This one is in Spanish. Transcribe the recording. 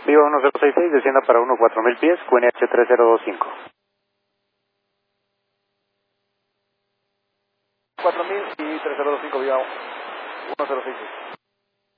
Viva 1066, descienda para 14000 pies, QNH 3025. 4000 y 3025, viva 1066.